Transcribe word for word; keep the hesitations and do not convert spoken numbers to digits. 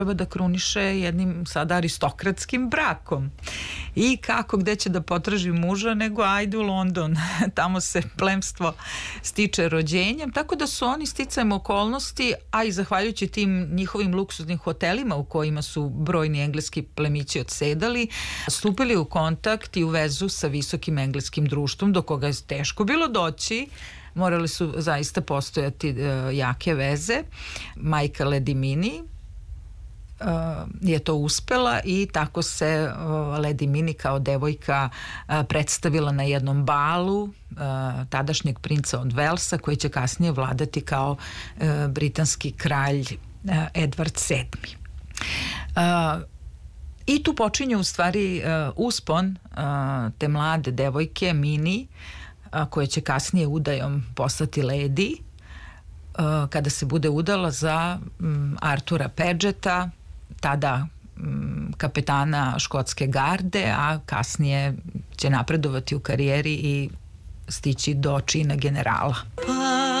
treba da kruniše jednim sada aristokratskim brakom. I kako, gde će da potraži muža, nego ajde u London. Tamo se plemstvo stiče rođenjem, tako da su oni sticajem okolnosti, a i zahvaljujući tim njihovim luksuznim hotelima u kojima su brojni engleski plemići odsedali, stupili u kontakt i u vezu sa visokim engleskim društvom, do koga je teško bilo doći. Morali su zaista postojati uh, jake veze. Majka Lady Mini Uh, je to uspela i tako se uh, Lady Mini kao devojka uh, predstavila na jednom balu uh, tadašnjeg princa od Velsa, koji će kasnije vladati kao uh, britanski kralj uh, Edward sedmi. Uh, I tu počinje u stvari uh, uspon uh, te mlade devojke Mini, uh, koja će kasnije udajom postati lady, uh, kada se bude udala za um, Artura Pageta, tada um, kapetana škotske garde, a kasnije će napredovati u karijeri i stići do čina generala.